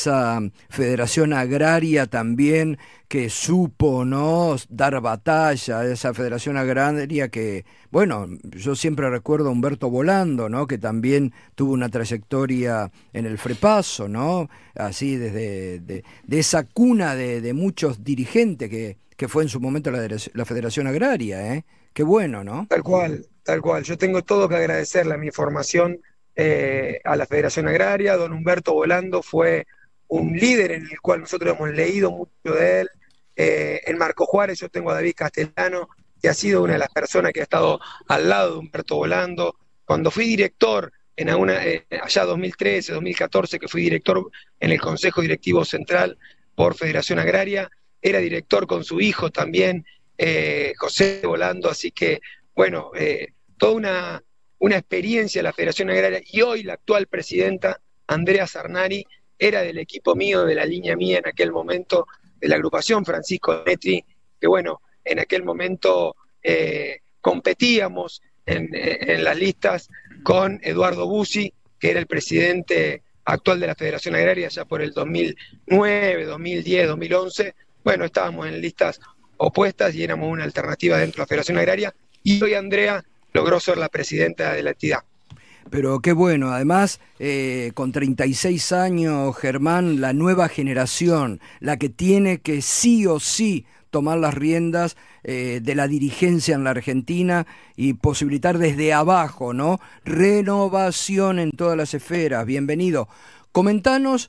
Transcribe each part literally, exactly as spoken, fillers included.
esa Federación Agraria también que supo, ¿no?, dar batalla, esa Federación Agraria que, bueno, yo siempre recuerdo a Humberto Volando, ¿no?, que también tuvo una trayectoria en el Frepaso, ¿no?, así desde de, de esa cuna de, de muchos dirigentes que, que fue en su momento la, la Federación Agraria, ¿eh? Qué bueno, ¿no? Tal cual, tal cual. Yo tengo todo que agradecerle a mi formación eh, a la Federación Agraria. Don Humberto Volando fue un líder en el cual nosotros hemos leído mucho de él. Eh, en Marco Juárez yo tengo a David Castellano, que ha sido una de las personas que ha estado al lado de Humberto Volando. Cuando fui director, en una, eh, allá dos mil trece, dos mil catorce, que fui director en el Consejo Directivo Central por Federación Agraria, era director con su hijo también, eh, José Volando, así que, bueno, eh, toda una, una experiencia la Federación Agraria, y hoy la actual presidenta, Andrea Sarnari, era del equipo mío, de la línea mía en aquel momento, de la agrupación Francisco Metri, que bueno, en aquel momento eh, competíamos en, en las listas con Eduardo Bussi, que era el presidente actual de la Federación Agraria ya por el dos mil nueve, dos mil diez, dos mil once. Bueno, estábamos en listas opuestas y éramos una alternativa dentro de la Federación Agraria, y hoy Andrea logró ser la presidenta de la entidad. Pero qué bueno, además, eh, con treinta y seis años, Germán, la nueva generación, la que tiene que sí o sí tomar las riendas eh, de la dirigencia en la Argentina y posibilitar desde abajo, ¿no?, renovación en todas las esferas. Bienvenido. Comentanos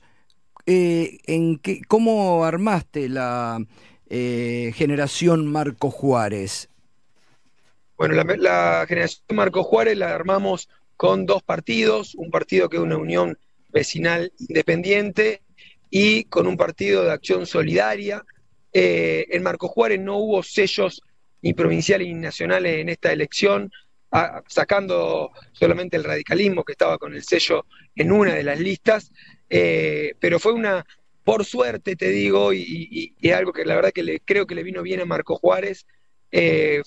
eh, en qué, cómo armaste la eh, generación Marco Juárez. Bueno, la, la generación Marco Juárez la armamos con dos partidos, un partido que es una unión vecinal independiente y con un partido de acción solidaria. Eh, en Marco Juárez no hubo sellos ni provinciales ni nacionales en esta elección, a, sacando solamente el radicalismo que estaba con el sello en una de las listas, eh, pero fue una, por suerte te digo, y, y, y algo que la verdad que le, creo que le vino bien a Marco Juárez, eh,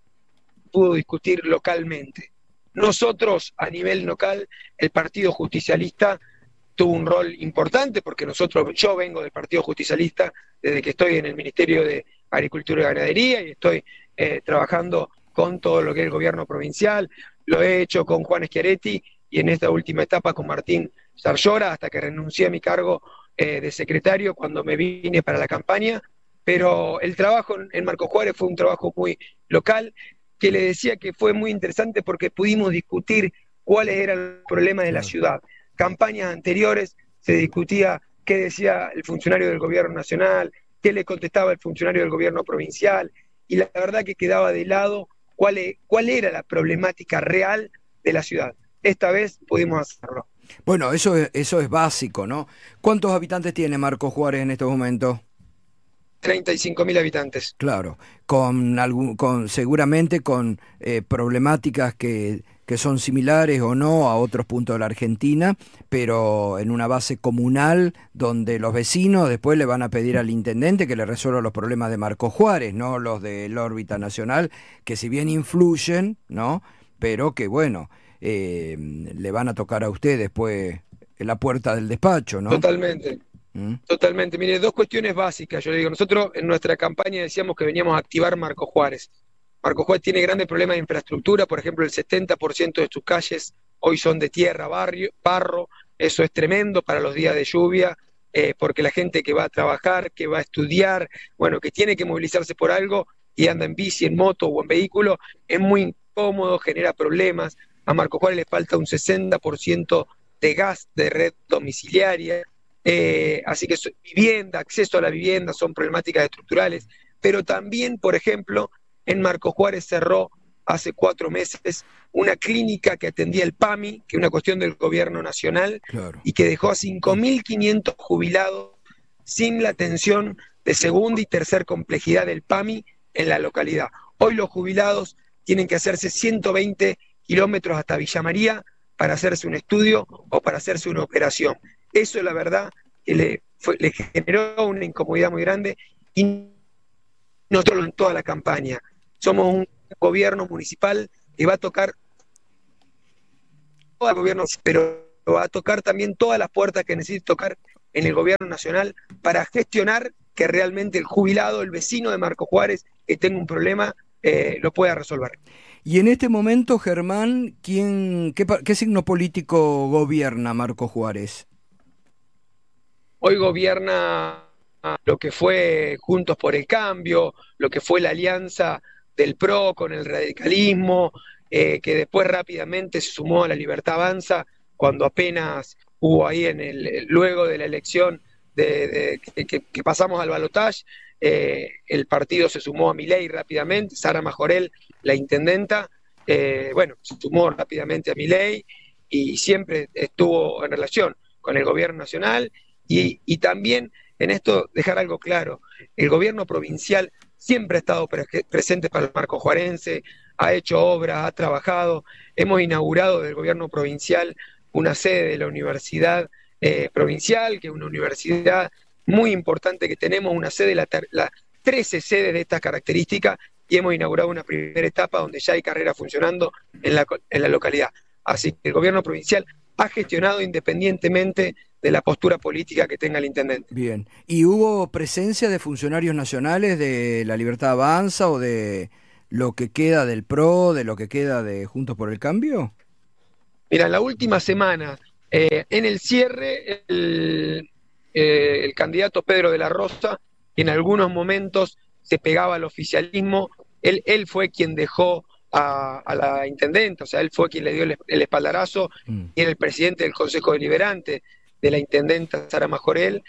pudo discutir localmente. Nosotros, a nivel local, el Partido Justicialista tuvo un rol importante, porque nosotros, yo vengo del Partido Justicialista desde que estoy en el Ministerio de Agricultura y Ganadería, y estoy eh, trabajando con todo lo que es el gobierno provincial. Lo he hecho con Juan Schiaretti y en esta última etapa con Martín Sarllora, hasta que renuncié a mi cargo eh, de secretario cuando me vine para la campaña. Pero el trabajo en Marco Juárez fue un trabajo muy local, que le decía que fue muy interesante porque pudimos discutir cuáles eran los problemas de la ciudad. Campañas anteriores se discutía qué decía el funcionario del gobierno nacional, qué le contestaba el funcionario del gobierno provincial, y la verdad que quedaba de lado cuál, es, cuál era la problemática real de la ciudad. Esta vez pudimos hacerlo. Bueno, eso es, eso es básico, ¿no? ¿Cuántos habitantes tiene Marco Juárez en estos momentos? treinta y cinco mil habitantes. Claro, con algún, con seguramente con eh, problemáticas que, que son similares o no a otros puntos de la Argentina, pero en una base comunal donde los vecinos después le van a pedir al intendente que le resuelva los problemas de Marco Juárez, no los de la órbita nacional, que si bien influyen, ¿no?, pero que bueno, eh, le van a tocar a usted después en la puerta del despacho, ¿no? Totalmente. Totalmente. Mire, dos cuestiones básicas. Yo le digo, nosotros en nuestra campaña decíamos que veníamos a activar Marco Juárez. Marco Juárez tiene grandes problemas de infraestructura, por ejemplo, el setenta por ciento de sus calles hoy son de tierra, barrio, barro. Eso es tremendo para los días de lluvia, eh, porque la gente que va a trabajar, que va a estudiar, bueno, que tiene que movilizarse por algo y anda en bici, en moto o en vehículo, es muy incómodo, genera problemas. A Marco Juárez le falta un sesenta por ciento de gas de red domiciliaria. Eh, así que vivienda, acceso a la vivienda son problemáticas estructurales, pero también, por ejemplo, en Marco Juárez cerró hace cuatro meses una clínica que atendía el PAMI, que es una cuestión del gobierno nacional, claro, y que dejó a cinco mil quinientos jubilados sin la atención de segunda y tercera complejidad del PAMI en la localidad. Hoy los jubilados tienen que hacerse ciento veinte kilómetros hasta Villa María para hacerse un estudio o para hacerse una operación. Eso, la verdad, que le, fue, le generó una incomodidad muy grande, y no solo en toda la campaña. Somos un gobierno municipal que va a tocar todo el gobierno, pero va a tocar también todas las puertas que necesite tocar en el gobierno nacional para gestionar que realmente el jubilado, el vecino de Marcos Juárez, que tenga un problema, eh, lo pueda resolver. Y en este momento, Germán, ¿quién, qué, qué signo político gobierna Marcos Juárez? Hoy gobierna lo que fue Juntos por el Cambio, lo que fue la alianza del P R O con el radicalismo, eh, que después rápidamente se sumó a la Libertad Avanza, cuando apenas hubo ahí, en el luego de la elección de, de, que, que pasamos al balotaje, eh, el partido se sumó a Milei rápidamente, Sara Majorel, la intendenta, eh, bueno, se sumó rápidamente a Milei y siempre estuvo en relación con el gobierno nacional y, y también en esto dejar algo claro, el gobierno provincial siempre ha estado pre presente para el marcojuarense, ha hecho obras, ha trabajado, hemos inaugurado del gobierno provincial una sede de la universidad eh, provincial, que es una universidad muy importante que tenemos, una sede, la, la trece sedes de estas características, y hemos inaugurado una primera etapa donde ya hay carreras funcionando en la, en la localidad. Así que el gobierno provincial ha gestionado independientemente de la postura política que tenga el intendente. Bien. ¿Y hubo presencia de funcionarios nacionales de la Libertad Avanza o de lo que queda del P R O, de lo que queda de Juntos por el Cambio? Mira, en la última semana, eh, en el cierre, el, eh, el candidato Pedro de la Rosa, que en algunos momentos se pegaba al oficialismo, él, él fue quien dejó a, a la intendenta, o sea, él fue quien le dio el, el espaldarazo, mm. y era el presidente del Consejo Deliberante de la intendenta Sara Majorel,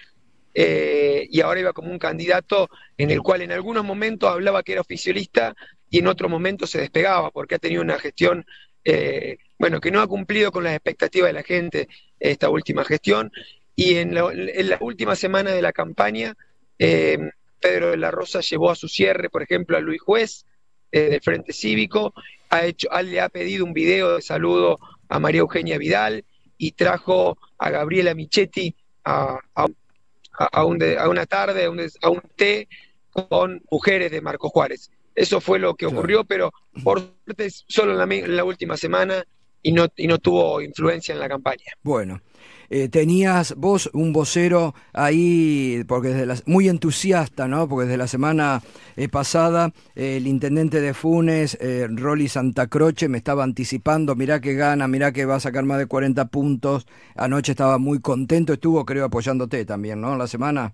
eh, y ahora iba como un candidato en el cual en algunos momentos hablaba que era oficialista y en otros momentos se despegaba, porque ha tenido una gestión, eh, bueno, que no ha cumplido con las expectativas de la gente esta última gestión, y en la, en la última semana de la campaña, eh, Pedro de la Rosa llevó a su cierre, por ejemplo, a Luis Juez, eh, del Frente Cívico, ha hecho, le ha pedido un video de saludo a María Eugenia Vidal, y trajo a Gabriela Michetti a, a, a, un de, a una tarde, a un, a un té con mujeres de Marcos Juárez. Eso fue lo que ocurrió, pero por suerte solo en la, en la última semana y no, y no tuvo influencia en la campaña. Bueno, eh, tenías vos un vocero ahí, porque desde la, muy entusiasta, ¿no? Porque desde la semana eh, pasada eh, el intendente de Funes, eh, Rolly Santa Croce, me estaba anticipando, mirá que gana, mirá que va a sacar más de cuarenta puntos. Anoche estaba muy contento, estuvo creo apoyándote también, ¿no? La semana.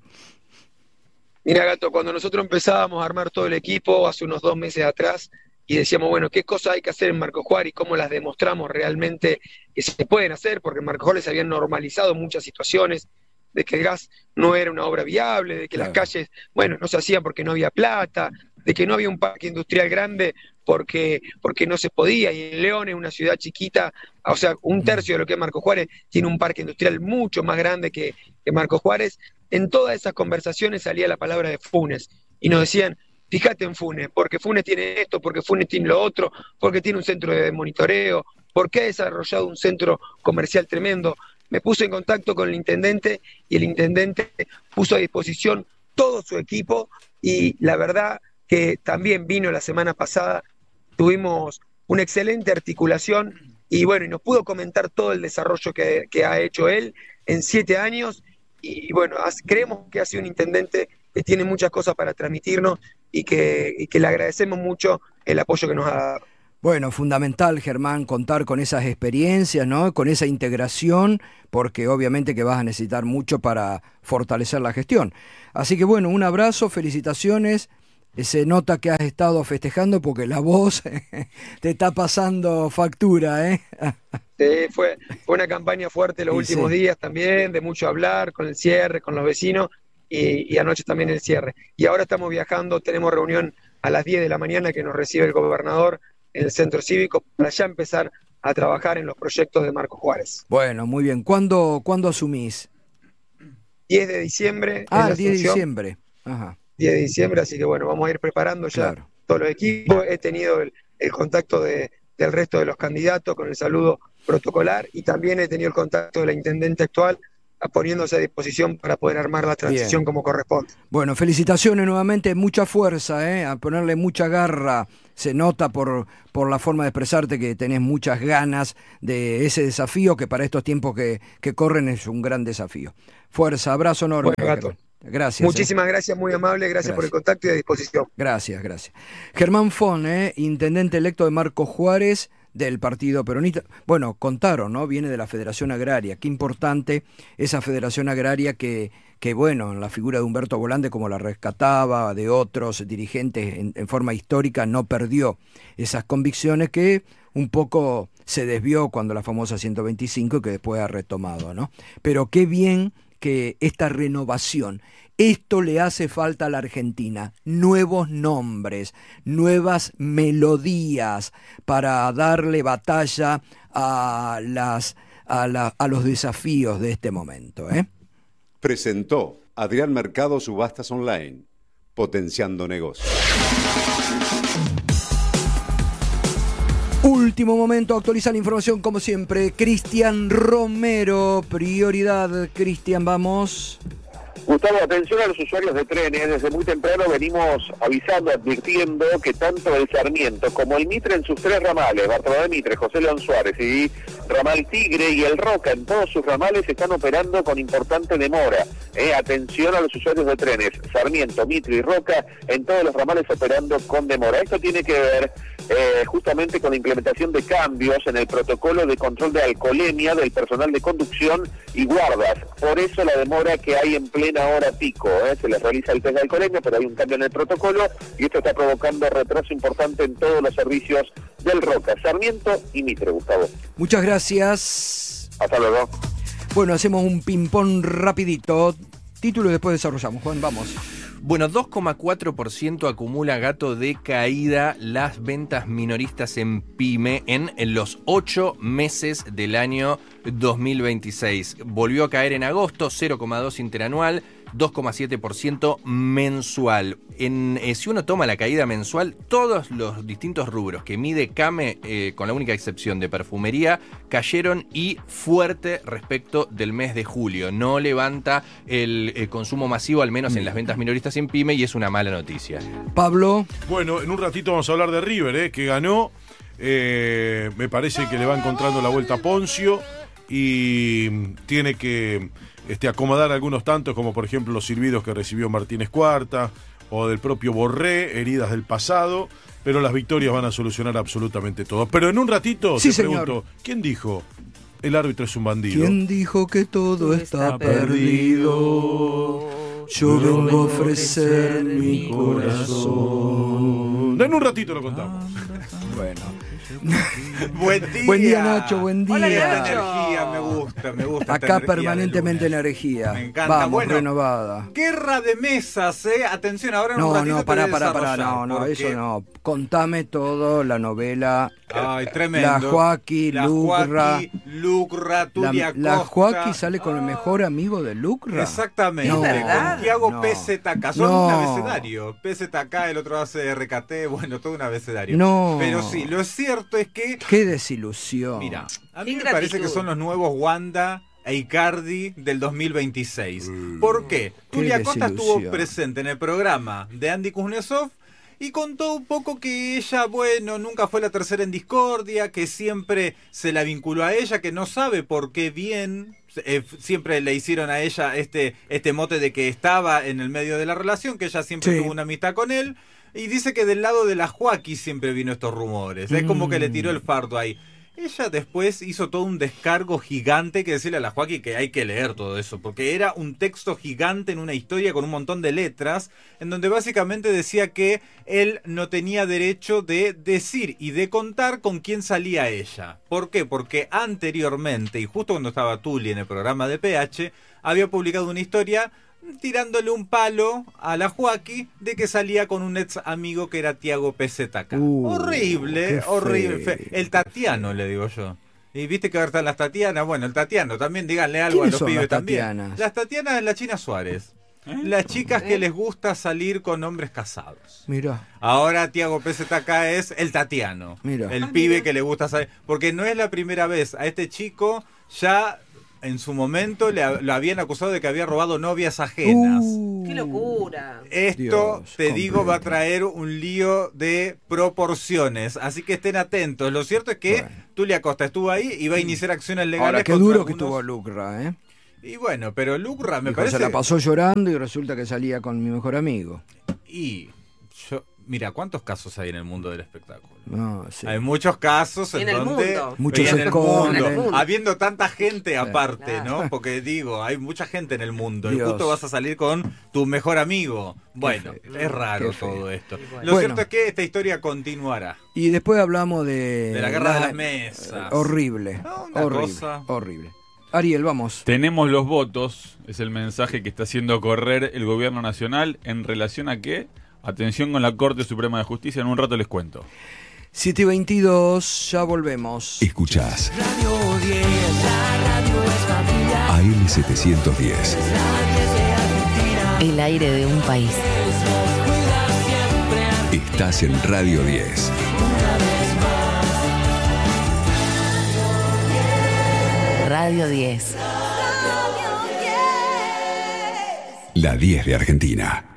Mira, Gato, cuando nosotros empezábamos a armar todo el equipo hace unos dos meses atrás y decíamos, bueno, ¿qué cosas hay que hacer en Marcos Juárez y cómo las demostramos realmente que se pueden hacer? Porque en Marcos Juárez se habían normalizado muchas situaciones de que el gas no era una obra viable, de que claro. las calles, bueno, no se hacían porque no había plata, de que no había un parque industrial grande porque, porque no se podía, y en León es una ciudad chiquita, o sea, un tercio de lo que es Marcos Juárez tiene un parque industrial mucho más grande que, que Marcos Juárez. En todas esas conversaciones salía la palabra de Funes, y nos decían, fíjate en Funes, porque Funes tiene esto, porque Funes tiene lo otro, porque tiene un centro de monitoreo, porque ha desarrollado un centro comercial tremendo. Me puse en contacto con el intendente, y el intendente puso a disposición todo su equipo, y la verdad que también vino la semana pasada, tuvimos una excelente articulación, y bueno, y nos pudo comentar todo el desarrollo que, que ha hecho él en siete años, y bueno, creemos que ha sido un intendente que tiene muchas cosas para transmitirnos y que, y que le agradecemos mucho el apoyo que nos ha dado. Bueno, fundamental, Germán, contar con esas experiencias, ¿no? Con esa integración, porque obviamente que vas a necesitar mucho para fortalecer la gestión. Así que bueno, un abrazo, felicitaciones. Se nota que has estado festejando porque la voz te está pasando factura, ¿eh? Sí, fue, fue una campaña fuerte los sí, últimos sí. días también, de mucho hablar, con el cierre, con los vecinos, y, y anoche también el cierre. Y ahora estamos viajando, tenemos reunión a las diez de la mañana que nos recibe el gobernador en el Centro Cívico para ya empezar a trabajar en los proyectos de Marcos Juárez. Bueno, muy bien. ¿Cuándo, ¿cuándo asumís? diez de diciembre. Ah, el diez de diciembre. Ajá. diez de diciembre, así que bueno, vamos a ir preparando ya claro. todos los equipos. He tenido el, el contacto de, del resto de los candidatos con el saludo protocolar, y también he tenido el contacto de la intendente actual poniéndose a disposición para poder armar la transición Bien. como corresponde. Bueno, felicitaciones nuevamente, mucha fuerza, ¿eh? A ponerle mucha garra se nota por, por la forma de expresarte que tenés muchas ganas de ese desafío, que para estos tiempos que, que corren es un gran desafío. Fuerza, abrazo enorme. Bueno, Gato. Gracias. Muchísimas eh. gracias, muy amable, gracias, gracias por el contacto y a disposición. Gracias, gracias. Germán Fon, eh, intendente electo de Marcos Juárez, del Partido Peronista. Bueno, contaron, ¿no? Viene de la Federación Agraria. Qué importante esa Federación Agraria que, que bueno, en la figura de Humberto Volante, como la rescataba, de otros dirigentes en, en forma histórica, no perdió esas convicciones que un poco se desvió cuando la famosa ciento veinticinco, que después ha retomado, ¿no? Pero qué bien que esta renovación, esto le hace falta a la Argentina, nuevos nombres, nuevas melodías para darle batalla a, las, a, la, a los desafíos de este momento, ¿eh? Presentó Adrián Mercado Subastas Online, potenciando negocios. Último momento, actualiza la información como siempre. Cristian Romero, prioridad. Cristian, vamos. Gustavo, atención a los usuarios de trenes. Desde muy temprano venimos avisando, advirtiendo que tanto el Sarmiento como el Mitre en sus tres ramales, Bartolomé Mitre, José León Suárez y Ramal Tigre y el Roca en todos sus ramales están operando con importante demora. Eh, atención a los usuarios de trenes, Sarmiento, Mitre y Roca en todos los ramales operando con demora. Esto tiene que ver eh, justamente con la implementación de cambios en el protocolo de control de alcoholemia del personal de conducción y guardas. Por eso la demora que hay en plena hora pico, ¿eh? Se les realiza el test de alcoholemia, pero hay un cambio en el protocolo y esto está provocando retraso importante en todos los servicios del Roca, Sarmiento y Mitre, Gustavo. Muchas gracias. Hasta luego. Bueno, hacemos un ping-pong rapidito. Título y después desarrollamos. Juan, vamos. Bueno, dos coma cuatro por ciento acumula Gato de caída las ventas minoristas en PYME en, en los ocho meses del año dos mil veintiséis. Volvió a caer en agosto, cero coma dos por ciento interanual, dos coma siete por ciento mensual. En, eh, si uno toma la caída mensual, todos los distintos rubros que mide CAME, eh, con la única excepción de perfumería, cayeron y fuerte respecto del mes de julio. No levanta el eh, consumo masivo, al menos en las ventas minoristas en PYME, y es una mala noticia. Pablo. Bueno, en un ratito vamos a hablar de River, eh, que ganó. Eh, me parece que le va encontrando la vuelta a Poncio y tiene que este, acomodar algunos tantos, como por ejemplo los silbidos que recibió Martínez Cuarta o del propio Borré, heridas del pasado, pero las victorias van a solucionar absolutamente todo. Pero en un ratito sí, te señor. pregunto, ¿quién dijo el árbitro es un bandido? ¿Quién dijo que todo está, está perdido? Yo vengo a ofrecer mi corazón. En un ratito lo contamos. Bueno. Buen día. Buen día, Nacho, buen día. Hola, Nacho. Energía, me gusta, me gusta. Acá permanentemente energía. Me encanta. Vamos, bueno, renovada. Guerra de mesas, eh. Atención, ahora en no, un ratito no, pará, te pará, pará, no, no, porque... eso no. Contame todo, la novela. Ay, tremendo. La Joaquí, la Lucra. Joaquí, Lucra, Tulia La, la Costa. Joaquí sale con el mejor amigo de Lucra. Exactamente. No, con Tiago no. P Z K. Son No. un abecedario. P Z K, el otro hace R K T, bueno, todo un abecedario. No. Pero sí, lo cierto es que... Qué desilusión. Mira, a mí Ingratitud. me parece que son los nuevos Wanda e Icardi del dos mil veintiséis. ¿Por qué? Tulia Costa estuvo presente en el programa de Andy Kuznetsov y contó un poco que ella, bueno, nunca fue la tercera en discordia, que siempre se la vinculó a ella, que no sabe por qué bien... Eh, siempre le hicieron a ella este, este mote de que estaba en el medio de la relación, que ella siempre Sí. tuvo una amistad con él. Y dice que del lado de la Joaquí siempre vino estos rumores. Es como que le tiró el fardo ahí. Ella después hizo todo un descargo gigante que decirle a la Joaquí que hay que leer todo eso, porque era un texto gigante en una historia con un montón de letras, en donde básicamente decía que él no tenía derecho de decir y de contar con quién salía ella. ¿Por qué? Porque anteriormente, y justo cuando estaba Tuli en el programa de P H, había publicado una historia tirándole un palo a la Joaquí de que salía con un ex amigo que era Tiago P Z K. Uh, horrible, horrible. Fe. El Tatiano, le digo yo. Y viste que ahora están las Tatianas. Bueno, el Tatiano también, díganle algo a los son pibes las también. Tatianas? Las Tatianas es la China Suárez. ¿Eh? Las chicas que les gusta salir con hombres casados. Mira. Ahora Tiago P Z K es el Tatiano. Mira. El Ah, pibe mira. que le gusta salir. Porque no es la primera vez. A este chico ya... En su momento le, lo habían acusado de que había robado novias ajenas. Uh, locura! Esto, Dios, te digo, completo. va a traer un lío de proporciones. Así que estén atentos. Lo cierto es que Bueno. Tulia Costa estuvo ahí y va a iniciar acciones legales. Ahora, qué contra duro que algunos- estuvo Lucra, ¿eh? Y bueno, pero Lucra me Dijo, parece... se la pasó llorando y resulta que salía con mi mejor amigo. Y yo... Mira, ¿cuántos casos hay en el mundo del espectáculo? No, sí. Hay muchos casos en, En el donde... mundo. Muchos en el esconden. mundo, En el mundo. habiendo tanta gente aparte, Claro. ¿no? Porque digo, hay mucha gente en el mundo y Dios. justo vas a salir con tu mejor amigo. Bueno, feo. es raro Qué feo. todo esto. Y bueno. Lo Bueno. cierto es que esta historia continuará. Y después hablamos de... De la guerra de las mesas. Horrible, No, una horrible, cosa. horrible. Ariel, vamos. Tenemos los votos, es el mensaje que está haciendo correr el gobierno nacional en relación a qué. Atención con la Corte Suprema de Justicia, en un rato les cuento. siete y veintidós, ya volvemos. Escuchás A M setecientos diez. El aire de un país. Estás en Radio diez. Radio diez. La diez de Argentina.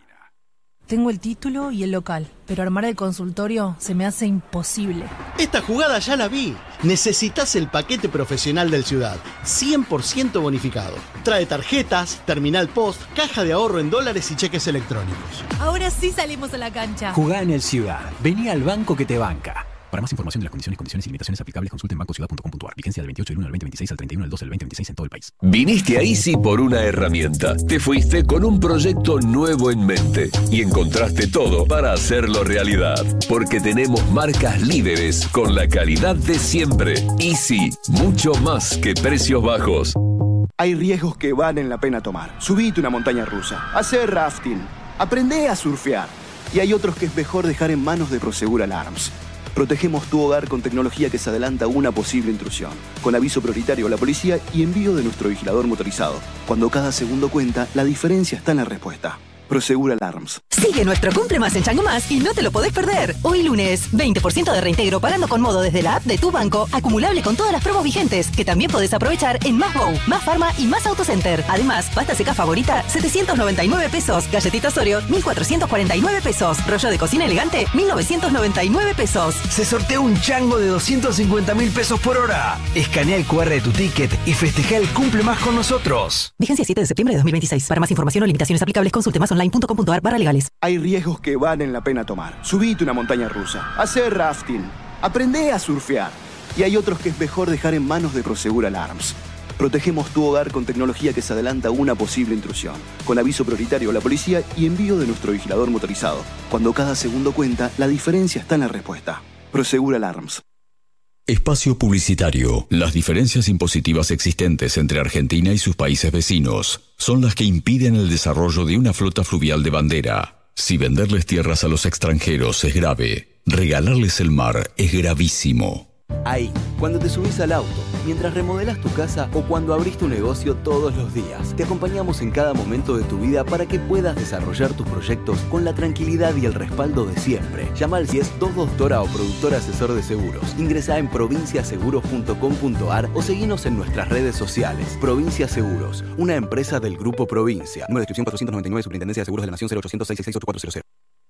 Tengo el título y el local, pero armar el consultorio se me hace imposible. Esta jugada ya la vi. Necesitas el paquete profesional del Ciudad, cien por ciento bonificado. Trae tarjetas, terminal post, caja de ahorro en dólares y cheques electrónicos. Ahora sí salimos a la cancha. Jugá en el Ciudad. Vení al banco que te banca. Para más información de las condiciones, condiciones y limitaciones aplicables, consulte en banco ciudad punto com punto a r. Vigencia del veintiocho del uno al veinte veintiséis al treinta y uno del doce del veinte veintiséis en todo el país. Viniste a Easy por una herramienta. Te fuiste con un proyecto nuevo en mente y encontraste todo para hacerlo realidad. Porque tenemos marcas líderes con la calidad de siempre. Easy, mucho más que precios bajos. Hay riesgos que valen la pena tomar. Subite una montaña rusa, hacer rafting, aprende a surfear. Y hay otros que es mejor dejar en manos de Prosegur Alarms. Protegemos tu hogar con tecnología que se adelanta a una posible intrusión, con aviso prioritario a la policía y envío de nuestro vigilador motorizado. Cuando cada segundo cuenta, la diferencia está en la respuesta. Prosegur Alarms. Sigue nuestro Cumple Más en Chango Más y no te lo podés perder. Hoy lunes, veinte por ciento de reintegro pagando con modo desde la app de tu banco, acumulable con todas las promos vigentes, que también podés aprovechar en Más Go, Más Pharma y Más Autocenter. Además, pasta seca favorita, setecientos noventa y nueve pesos. Galletitas Oreo, mil cuatrocientos cuarenta y nueve pesos. Rollo de cocina elegante, mil novecientos noventa y nueve pesos. Se sortea un chango de doscientos cincuenta mil pesos por hora. Escanea el cu erre de tu ticket y festeja el Cumple Más con nosotros. Vigencia siete de septiembre de dos mil veintiséis. Para más información o limitaciones aplicables, consulte más online punto com punto a r barra legales. Hay riesgos que valen la pena tomar. Subite una montaña rusa, hacer rafting, aprende a surfear. Y hay otros que es mejor dejar en manos de Prosegur Alarms. Protegemos tu hogar con tecnología que se adelanta a una posible intrusión, con aviso prioritario a la policía y envío de nuestro vigilador motorizado. Cuando cada segundo cuenta, la diferencia está en la respuesta. Prosegur Alarms. Espacio publicitario. Las diferencias impositivas existentes entre Argentina y sus países vecinos son las que impiden el desarrollo de una flota fluvial de bandera. Si venderles tierras a los extranjeros es grave, regalarles el mar es gravísimo. Ahí, cuando te subís al auto, mientras remodelas tu casa o cuando abrís tu negocio todos los días, te acompañamos en cada momento de tu vida para que puedas desarrollar tus proyectos con la tranquilidad y el respaldo de siempre. Llama al diez dos doctora o productor asesor de seguros. Ingresá en provincia seguros punto com punto a r o seguinos en nuestras redes sociales. Provincia Seguros, una empresa del Grupo Provincia. Número de inscripción cuatrocientos noventa y nueve, Superintendencia de Seguros de la Nación, cero ochocientos seis seis seis ocho cuatro cero cero.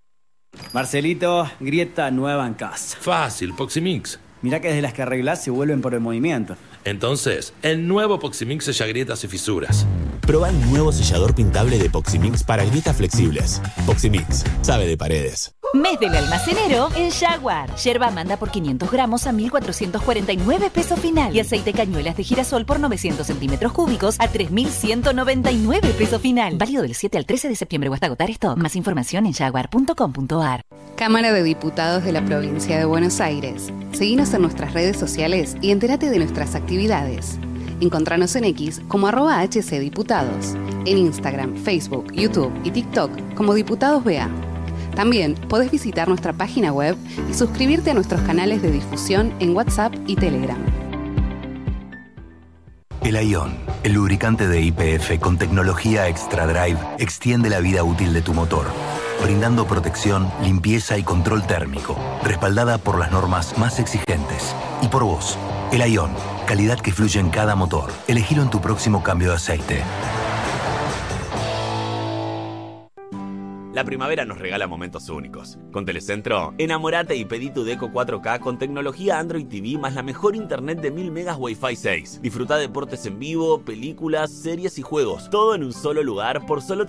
Marcelito, grieta nueva en casa. Fácil, Poximix. Mirá que desde las que arreglás se vuelven por el movimiento. Entonces, el nuevo Poximix sella grietas y fisuras. Proba el nuevo sellador pintable de Poximix para grietas flexibles. Poximix, sabe de paredes. Mes del almacenero en Jaguar. Yerba Amanda por quinientos gramos a mil cuatrocientos cuarenta y nueve pesos final. Y aceite cañuelas de girasol por novecientos centímetros cúbicos a tres mil ciento noventa y nueve pesos final. Válido del siete al trece de septiembre o hasta agotar stock. Más información en jaguar punto com punto a r. Cámara de Diputados de la Provincia de Buenos Aires. Seguinos en nuestras redes sociales y entérate de nuestras actividades. Encontranos en X como arroba hcdiputados. En Instagram, Facebook, YouTube y TikTok como Diputados B A. También podés visitar nuestra página web y suscribirte a nuestros canales de difusión en WhatsApp y Telegram. El Ion, el lubricante de Y P F con tecnología Extra Drive, extiende la vida útil de tu motor, brindando protección, limpieza y control térmico, respaldada por las normas más exigentes. Y por vos, el Ion, calidad que fluye en cada motor. Elegilo en tu próximo cambio de aceite. La primavera nos regala momentos únicos. Con Telecentro, enamorate y pedí tu Deco cuatro K con tecnología Android T V más la mejor internet de mil megas Wi-Fi seis. Disfruta deportes en vivo, películas, series y juegos. Todo en un solo lugar por solo